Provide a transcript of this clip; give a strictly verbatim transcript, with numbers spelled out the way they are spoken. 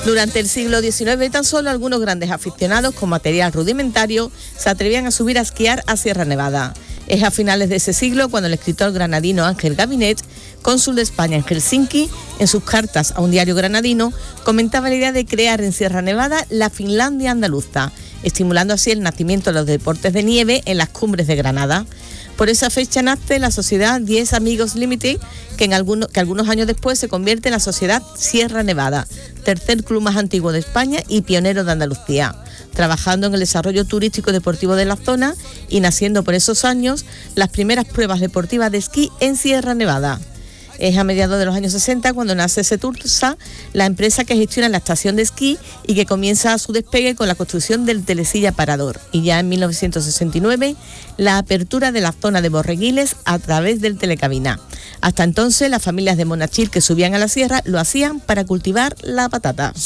Durante el siglo diecinueve, tan solo algunos grandes aficionados con material rudimentario se atrevían a subir a esquiar a Sierra Nevada. Es a finales de ese siglo cuando el escritor granadino Ángel Gabinet, cónsul de España en Helsinki, en sus cartas a un diario granadino, comentaba la idea de crear en Sierra Nevada la Finlandia andaluza, estimulando así el nacimiento de los deportes de nieve en las cumbres de Granada. Por esa fecha nace la sociedad diez Amigos Limited, que, en algunos, que algunos años después se convierte en la sociedad Sierra Nevada, tercer club más antiguo de España y pionero de Andalucía, trabajando en el desarrollo turístico y deportivo de la zona y naciendo por esos años las primeras pruebas deportivas de esquí en Sierra Nevada. Es a mediados de los años sesenta cuando nace Setursa, la empresa que gestiona la estación de esquí y que comienza su despegue con la construcción del telesilla parador. Y ya en mil novecientos sesenta y nueve, la apertura de la zona de Borreguiles a través del telecabina. Hasta entonces, las familias de Monachil que subían a la sierra lo hacían para cultivar la patata.